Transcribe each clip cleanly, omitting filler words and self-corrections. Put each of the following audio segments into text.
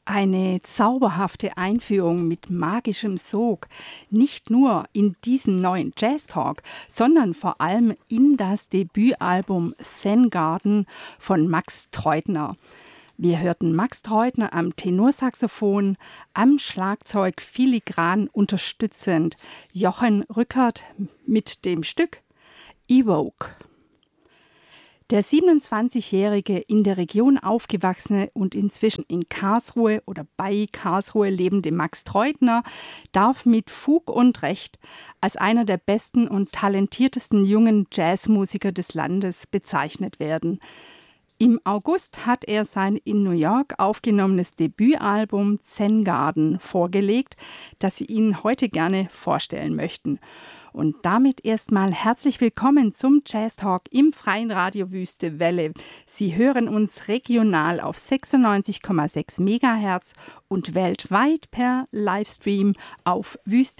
Eine zauberhafte Einführung mit magischem Sog, nicht nur in diesen neuen Jazz Talk, sondern vor allem in das Debütalbum Zen Garden von Max Treutner. Wir hörten Max Treutner am Tenorsaxophon, am Schlagzeug filigran unterstützend, Jochen Rückert mit dem Stück Evoke. Der 27-jährige, in der Region aufgewachsene und inzwischen in Karlsruhe oder bei Karlsruhe lebende Max Treutner darf mit Fug und Recht als einer der besten und talentiertesten jungen Jazzmusiker des Landes bezeichnet werden. Im August hat er sein in New York aufgenommenes Debütalbum Zen Garden vorgelegt, das wir Ihnen heute gerne vorstellen möchten. Und damit erstmal herzlich willkommen zum Jazz Talk im Freien Radio Wüste Welle. Sie hören uns regional auf 96,6 MHz und weltweit per Livestream auf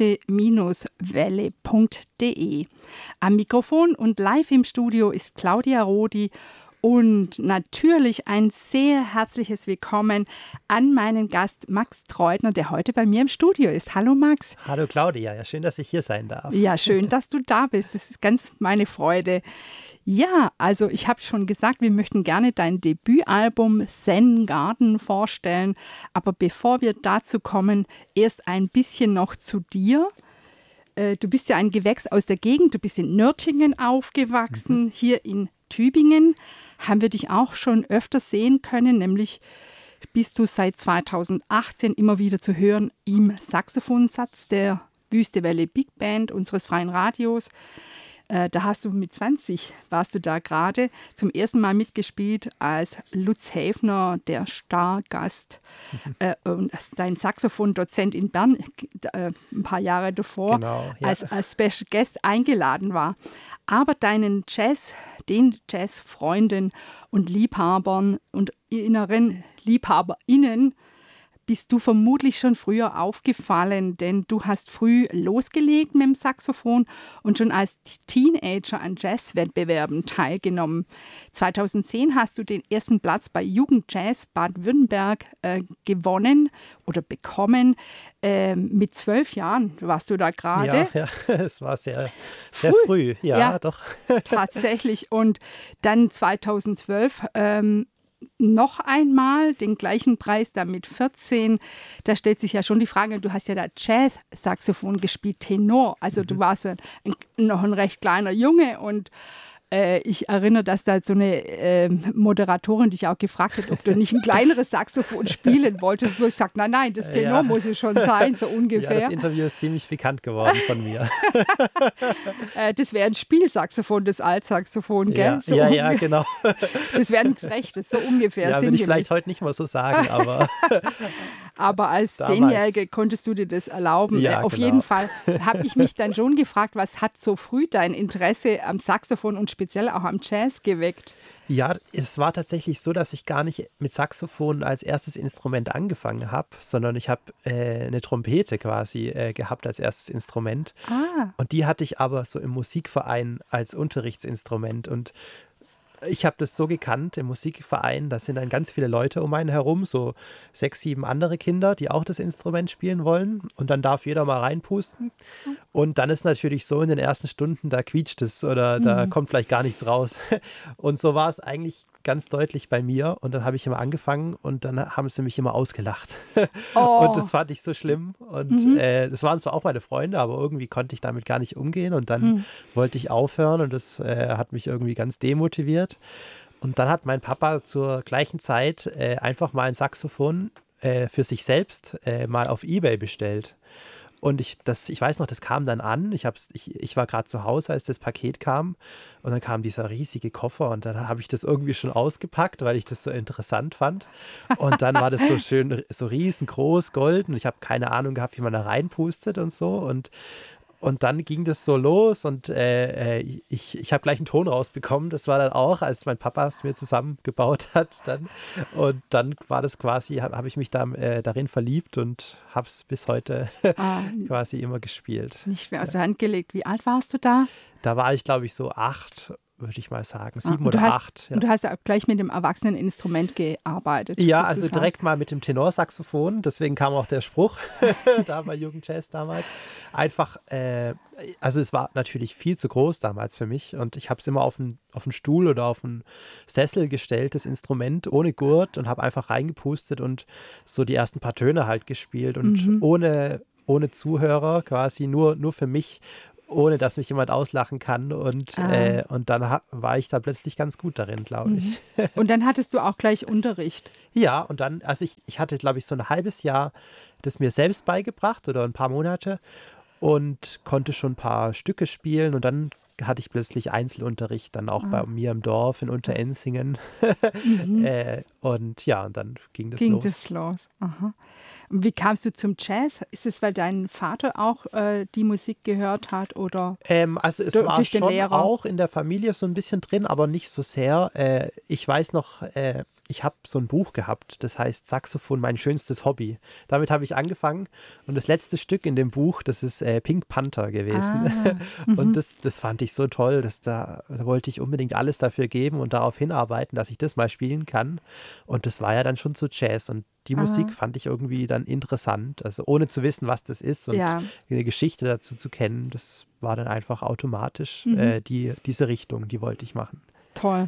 wüste-welle.de. Am Mikrofon und live im Studio ist Claudia Rodi. Und natürlich ein sehr herzliches Willkommen an meinen Gast Max Treutner, der heute bei mir im Studio ist. Hallo Max. Hallo Claudia, ja, schön, dass ich hier sein darf. Ja, schön, dass du da bist. Das ist ganz meine Freude. Ja, also ich habe schon gesagt, wir möchten gerne dein Debütalbum Zen Garden vorstellen. Aber bevor wir dazu kommen, erst ein bisschen noch zu dir. Du bist ja ein Gewächs aus der Gegend, du bist in Nürtingen aufgewachsen, hier in Tübingen. Haben wir dich auch schon öfter sehen können, nämlich bist du seit 2018 immer wieder zu hören im Saxophonsatz der Wüste Welle Big Band unseres Freien Radios. Da hast du mit 20, warst du da gerade, zum ersten Mal mitgespielt als Lutz Häfner, der Stargast und dein Saxophondozent in Bern ein paar Jahre davor, genau, ja, als Special Guest eingeladen war. Aber den Jazzfreunden und Liebhabern und inneren LiebhaberInnen bist du vermutlich schon früher aufgefallen, denn du hast früh losgelegt mit dem Saxophon und schon als Teenager an Jazzwettbewerben teilgenommen. 2010 hast du den ersten Platz bei Jugendjazz Baden-Württemberg gewonnen oder bekommen. Mit 12 Jahren warst du da gerade. Ja, es war sehr früh. Ja, doch. Tatsächlich. Und dann 2012 noch einmal den gleichen Preis, da mit 14. Da stellt sich ja schon die Frage, du hast ja da Jazz-Saxophon gespielt, Tenor. Also du warst noch ein recht kleiner Junge und ich erinnere, dass da so eine Moderatorin dich auch gefragt hat, ob du nicht ein kleineres Saxophon spielen wolltest. Wo ich sage, nein, das Tenor muss es schon sein, so ungefähr. Ja, das Interview ist ziemlich bekannt geworden von mir. Das wäre ein Spielsaxophon, das Altsaxophon, gell? Ja, genau. Das wäre nichts Rechtes, so ungefähr. Ja, würde ich vielleicht heute nicht mal so sagen, aber... Aber als damals. 10-Jährige konntest du dir das erlauben. Ja, Auf genau. jeden Fall habe ich mich dann schon gefragt, was hat so früh dein Interesse am Saxophon und speziell auch am Jazz geweckt? Ja, es war tatsächlich so, dass ich gar nicht mit Saxophon als erstes Instrument angefangen habe, sondern ich habe eine Trompete quasi gehabt als erstes Instrument. Und die hatte ich aber so im Musikverein als Unterrichtsinstrument. Und ich habe das so gekannt im Musikverein, da sind dann ganz viele Leute um einen herum, so 6, 7 andere Kinder, die auch das Instrument spielen wollen. Und dann darf jeder mal reinpusten. Und dann ist natürlich so, in den ersten Stunden, da quietscht es oder da kommt vielleicht gar nichts raus. Und so war es eigentlich ganz deutlich bei mir. Und dann habe ich immer angefangen und dann haben sie mich immer ausgelacht. Und das fand ich so schlimm. Und das waren zwar auch meine Freunde, aber irgendwie konnte ich damit gar nicht umgehen. Und dann wollte ich aufhören und das hat mich irgendwie ganz demotiviert. Und dann hat mein Papa zur gleichen Zeit einfach mal ein Saxophon für sich selbst mal auf eBay bestellt. Und ich weiß noch, das kam dann an. Ich war gerade zu Hause, als das Paket kam. Und dann kam dieser riesige Koffer und dann habe ich das irgendwie schon ausgepackt, weil ich das so interessant fand. Und dann war das so schön, so riesengroß, golden. Ich habe keine Ahnung gehabt, wie man da reinpustet und so. Und dann ging das so los und ich habe gleich einen Ton rausbekommen. Das war dann auch, als mein Papa es mir zusammengebaut hat. Und dann war das quasi, habe ich mich darin verliebt und habe es bis heute quasi immer gespielt. Nicht mehr aus der Hand gelegt. Wie alt warst du da? Da war ich, glaube ich, so 8 würde ich mal sagen. 7 und oder 8. Ja. Und du hast ja auch gleich mit dem Erwachseneninstrument gearbeitet. Ja, sozusagen. also direkt mal mit dem Tenorsaxophon. Deswegen kam auch der Spruch da bei Jugendjazz damals. Einfach, also es war natürlich viel zu groß damals für mich und ich habe es immer auf einen Stuhl oder auf einen Sessel gestellt, das Instrument ohne Gurt und habe einfach reingepustet und so die ersten paar Töne halt gespielt und ohne Zuhörer quasi, nur für mich, ohne dass mich jemand auslachen kann. Und dann war ich da plötzlich ganz gut darin, glaube ich. Und dann hattest du auch gleich Unterricht. Ja, und dann, also ich hatte, glaube ich, so ein halbes Jahr das mir selbst beigebracht oder ein paar Monate und konnte schon ein paar Stücke spielen. Und dann hatte ich plötzlich Einzelunterricht dann auch bei mir im Dorf in Unterenzingen. Und ja, und dann ging das los. Aha. Und wie kamst du zum Jazz? Ist es, weil dein Vater auch die Musik gehört hat? Oder also es war schon auch in der Familie so ein bisschen drin, aber nicht so sehr. Ich weiß noch, ich habe so ein Buch gehabt, das heißt Saxophon, mein schönstes Hobby. Damit habe ich angefangen und das letzte Stück in dem Buch, das ist Pink Panther gewesen. Und das fand ich so toll, dass da wollte ich unbedingt alles dafür geben und darauf hinarbeiten, dass ich das mal spielen kann. Und das war ja dann schon so Jazz und die Musik fand ich irgendwie dann interessant, also ohne zu wissen, was das ist und eine Geschichte dazu zu kennen, das war dann einfach automatisch diese Richtung, die wollte ich machen. Toll.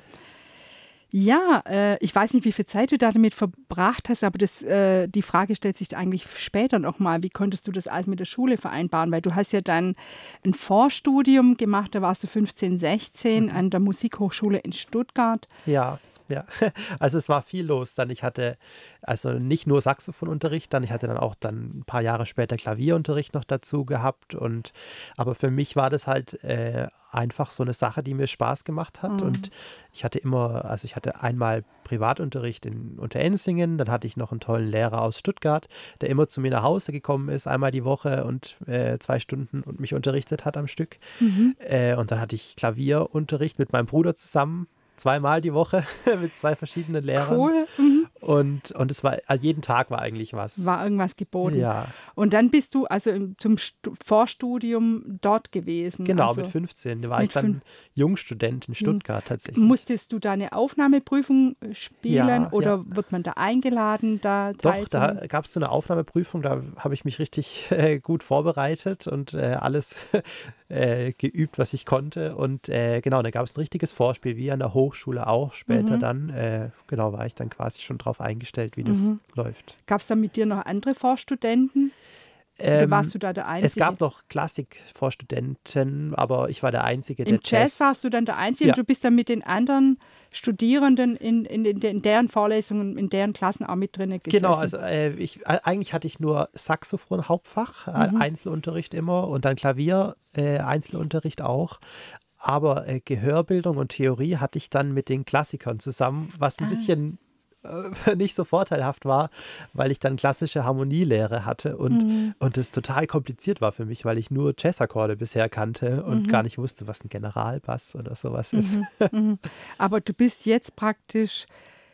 Ja, ich weiß nicht, wie viel Zeit du da damit verbracht hast, aber die Frage stellt sich eigentlich später nochmal. Wie konntest du das alles mit der Schule vereinbaren? Weil du hast ja dann ein Vorstudium gemacht, da warst du 15, 16 an der Musikhochschule in Stuttgart. Ja. Also es war viel los. Dann ich hatte also nicht nur Saxophonunterricht, ich hatte dann auch ein paar Jahre später Klavierunterricht noch dazu gehabt. Aber für mich war das halt einfach so eine Sache, die mir Spaß gemacht hat. Und ich hatte einmal Privatunterricht in Unterenzingen, dann hatte ich noch einen tollen Lehrer aus Stuttgart, der immer zu mir nach Hause gekommen ist, einmal die Woche und 2 Stunden und mich unterrichtet hat am Stück. Und dann hatte ich Klavierunterricht mit meinem Bruder zusammen. 2-mal die Woche mit 2 verschiedenen Lehrern. Cool. Und es war, jeden Tag war eigentlich was. War irgendwas geboten. Ja. Und dann bist du also zum Vorstudium dort gewesen. Genau, also mit 15. Da war ich dann Jungstudent in Stuttgart tatsächlich. Musstest du da eine Aufnahmeprüfung spielen oder wird man da eingeladen? Doch, da gab es so eine Aufnahmeprüfung, da habe ich mich richtig gut vorbereitet und alles geübt, was ich konnte. Und genau, da gab es ein richtiges Vorspiel, wie an der Hochschule auch später dann. Genau, war ich dann quasi schon drauf eingestellt, wie das läuft. Gab es da mit dir noch andere Vorstudenten? Oder warst du da der Einzige? Es gab noch Klassik-Vorstudenten, aber ich war der Einzige, der Im Jazz warst du dann der Einzige und du bist dann mit den anderen Studierenden in deren Vorlesungen, in deren Klassen auch mit drin gesessen. Genau, also eigentlich hatte ich nur Saxophon Hauptfach, Einzelunterricht immer und dann Klavier, Einzelunterricht auch. Aber Gehörbildung und Theorie hatte ich dann mit den Klassikern zusammen, was ein bisschen nicht so vorteilhaft war, weil ich dann klassische Harmonielehre hatte und es total kompliziert war für mich, weil ich nur Jazzakkorde bisher kannte und gar nicht wusste, was ein Generalbass oder sowas ist. Aber du bist jetzt praktisch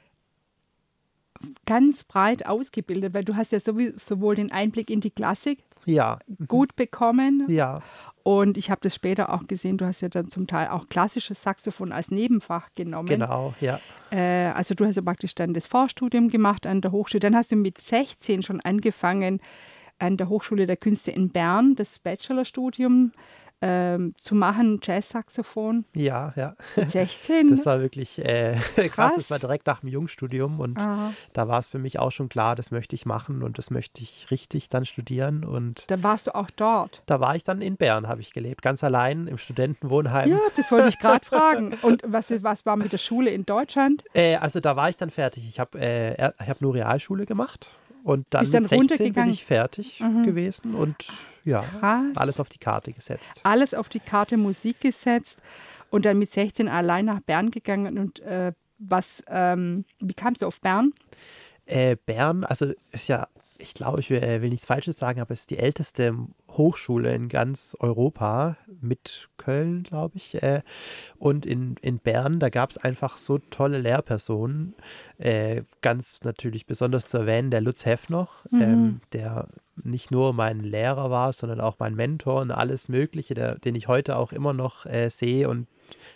ganz breit ausgebildet, weil du hast ja sowohl den Einblick in die Klassik gut bekommen. Ja. Und ich habe das später auch gesehen, du hast ja dann zum Teil auch klassisches Saxophon als Nebenfach genommen. Genau, ja. Also du hast ja praktisch dann das Vorstudium gemacht an der Hochschule. Dann hast du mit 16 schon angefangen, an der Hochschule der Künste in Bern das Bachelorstudium zu machen, Jazzsaxophon. Ja. Mit 16? Das war wirklich krass. Das war direkt nach dem Jungstudium und da war es für mich auch schon klar, das möchte ich machen und das möchte ich richtig dann studieren. Und da warst du auch dort? Da war ich dann in Bern, habe ich gelebt, ganz allein im Studentenwohnheim. Ja, das wollte ich gerade fragen. Und was war mit der Schule in Deutschland? Also da war ich dann fertig. Ich hab nur Realschule gemacht. Und dann mit 16 bin ich fertig gewesen und alles auf die Karte gesetzt. Alles auf die Karte Musik gesetzt und dann mit 16 allein nach Bern gegangen. Und wie kamst du auf Bern? Bern, also ist ja, ich glaube, ich will nichts Falsches sagen, aber es ist die älteste Hochschule in ganz Europa mit Köln, glaube ich. Und in Bern, da gab es einfach so tolle Lehrpersonen. Ganz natürlich besonders zu erwähnen, der Lutz Heffner, der nicht nur mein Lehrer war, sondern auch mein Mentor und alles Mögliche, den ich heute auch immer noch sehe und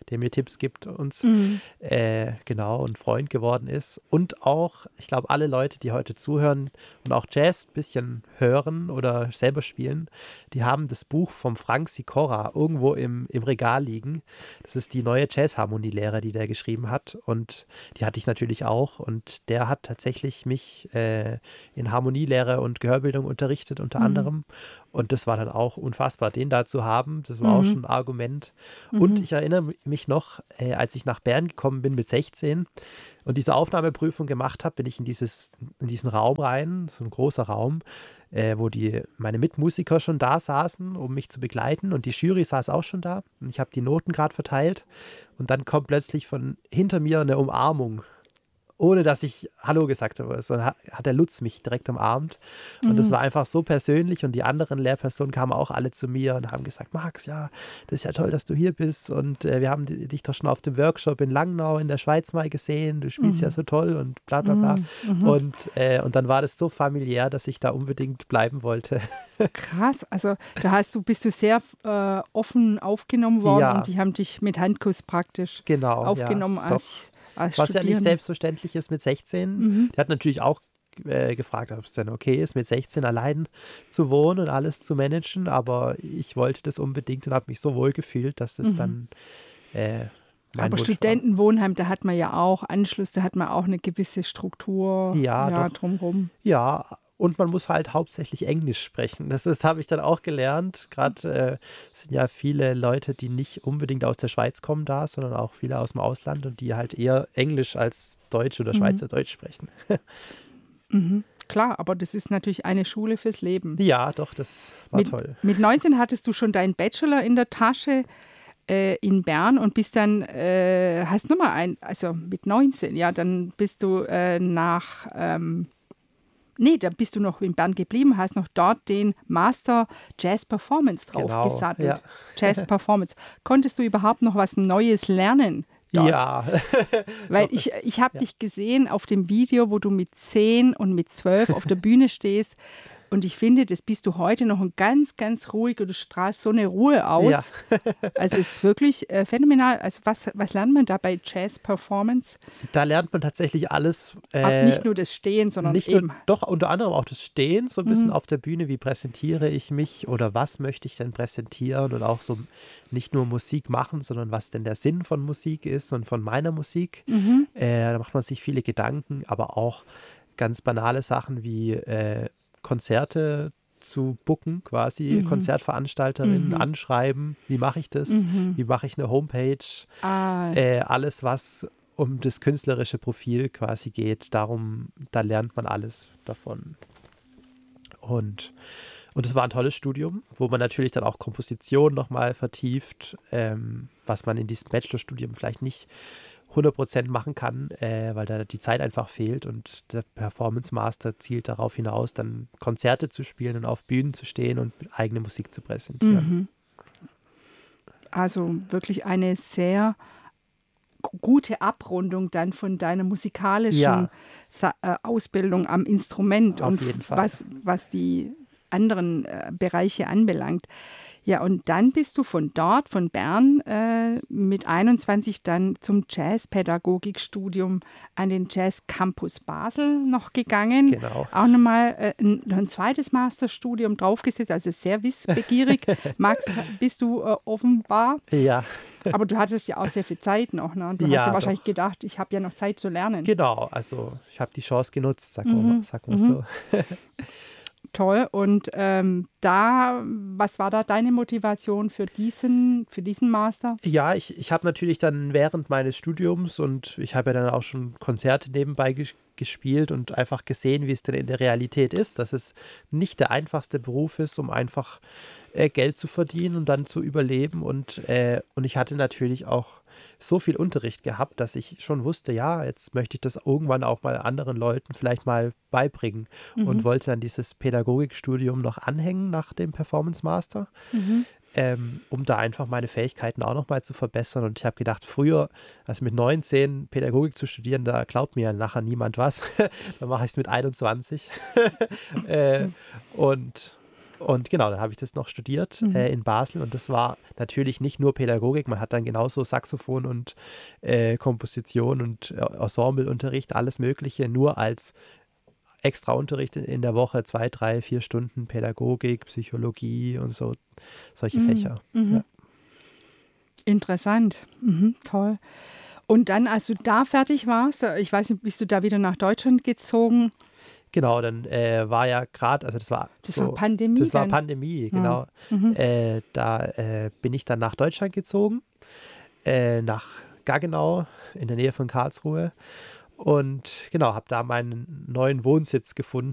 der mir Tipps gibt uns. Genau, und Freund geworden ist. Und auch, ich glaube, alle Leute, die heute zuhören und auch Jazz ein bisschen hören oder selber spielen, die haben das Buch vom Frank Sikora irgendwo im Regal liegen. Das ist die neue Jazzharmonielehre, die der geschrieben hat. Und die hatte ich natürlich auch. Und der hat tatsächlich mich in Harmonielehre und Gehörbildung unterrichtet, unter anderem. Und das war dann auch unfassbar, den da zu haben. Das war auch schon ein Argument. Und ich erinnere mich noch, als ich nach Bern gekommen bin mit 16 und diese Aufnahmeprüfung gemacht habe, bin ich in diesen Raum rein, so ein großer Raum, wo meine Mitmusiker schon da saßen, um mich zu begleiten. Und die Jury saß auch schon da. Und ich habe die Noten gerade verteilt. Und dann kommt plötzlich von hinter mir eine Umarmung, ohne dass ich Hallo gesagt habe. So hat der Lutz mich direkt umarmt. Und das war einfach so persönlich. Und die anderen Lehrpersonen kamen auch alle zu mir und haben gesagt, Max, ja, das ist ja toll, dass du hier bist. Und wir haben dich doch schon auf dem Workshop in Langnau in der Schweiz mal gesehen. Du spielst ja so toll und bla bla bla. Und dann war das so familiär, dass ich da unbedingt bleiben wollte. Krass, also bist du sehr offen aufgenommen worden, Ja. und die haben dich mit Handkuss praktisch aufgenommen ja, als was Studierende. ja nicht selbstverständlich ist mit 16. Der hat natürlich auch gefragt, ob es denn okay ist, mit 16 allein zu wohnen und alles zu managen, aber ich wollte das unbedingt und habe mich so wohl gefühlt, dass das dann mein Aber Wunsch Studentenwohnheim, da hat man ja auch Anschluss, da hat man auch eine gewisse Struktur Ja, doch. drumherum. Ja, und man muss halt hauptsächlich Englisch sprechen. Das habe ich dann auch gelernt. Gerade sind ja viele Leute, die nicht unbedingt aus der Schweiz kommen da, sondern auch viele aus dem Ausland und die halt eher Englisch als Deutsch oder Schweizerdeutsch sprechen. Klar, aber das ist natürlich eine Schule fürs Leben. Ja, doch, das war toll. Mit 19 hattest du schon deinen Bachelor in der Tasche in Bern und bist dann, hast nochmal also mit 19, ja, dann bist du da bist du noch in Bern geblieben, hast noch dort den Master Jazz Performance draufgesattelt. Ja. Jazz Performance. Konntest du überhaupt noch was Neues lernen dort? Ja. Weil Doch, ich habe dich gesehen auf dem Video, wo du mit 10 und mit 12 auf der Bühne stehst. Und ich finde, das bist du heute noch ein ganz, ganz ruhig und du strahlst so eine Ruhe aus. Ja. Also es ist wirklich phänomenal. Also was lernt man da bei Jazz Performance? Da lernt man tatsächlich alles. Nicht nur das Stehen, sondern Doch, unter anderem auch das Stehen, so ein bisschen auf der Bühne. Wie präsentiere ich mich oder was möchte ich denn präsentieren? Und auch so nicht nur Musik machen, sondern was denn der Sinn von Musik ist und von meiner Musik. Da macht man sich viele Gedanken, aber auch ganz banale Sachen wie Konzerte zu booken, quasi Konzertveranstalterinnen anschreiben. Wie mache ich das? Wie mache ich eine Homepage? Alles, was um das künstlerische Profil quasi geht, da lernt man alles davon. Und es war ein tolles Studium, wo man natürlich dann auch Komposition nochmal vertieft, was man in diesem Bachelorstudium vielleicht nicht 100% machen kann, weil da die Zeit einfach fehlt, und der Performance Master zielt darauf hinaus, dann Konzerte zu spielen und auf Bühnen zu stehen und eigene Musik zu präsentieren. Also wirklich eine sehr gute Abrundung dann von deiner musikalischen Ausbildung am Instrument Auf und jeden Fall. was die anderen Bereiche anbelangt. Ja, und dann bist du von Bern, mit 21 dann zum Jazzpädagogikstudium an den Jazz Campus Basel noch gegangen. Genau. Auch nochmal ein zweites Masterstudium draufgesetzt, also sehr wissbegierig. Max, bist du offenbar? Ja. Aber du hattest ja auch sehr viel Zeit noch, ne? Du hast ja wahrscheinlich gedacht, ich habe ja noch Zeit zu lernen. Genau, also ich habe die Chance genutzt, sag mal so. Toll. Und was war da deine Motivation für diesen Master? Ja, ich habe natürlich dann während meines Studiums, und ich habe ja dann auch schon Konzerte nebenbei gespielt und einfach gesehen, wie es denn in der Realität ist, dass es nicht der einfachste Beruf ist, um einfach Geld zu verdienen und dann zu überleben. Und ich hatte natürlich auch so viel Unterricht gehabt, dass ich schon wusste, ja, jetzt möchte ich das irgendwann auch mal anderen Leuten vielleicht mal beibringen, und wollte dann dieses Pädagogikstudium noch anhängen nach dem Performance Master, um da einfach meine Fähigkeiten auch noch mal zu verbessern. Und ich habe gedacht, früher, also mit 19 Pädagogik zu studieren, da glaubt mir ja nachher niemand was. Dann mache ich es mit 21. Und Und genau, dann habe ich das noch studiert in Basel und das war natürlich nicht nur Pädagogik, man hat dann genauso Saxophon und Komposition und Ensembleunterricht, alles Mögliche, nur als extra Unterricht in der Woche, 2, 3, 4 Stunden Pädagogik, Psychologie und so, solche Fächer. Ja. Interessant, toll. Und dann, als du da fertig warst, ich weiß nicht, bist du da wieder nach Deutschland gezogen? Genau, dann war ja gerade, also das war Pandemie. Das war Pandemie, genau. Da bin ich dann nach Deutschland gezogen, nach Gaggenau in der Nähe von Karlsruhe und genau, habe da meinen neuen Wohnsitz gefunden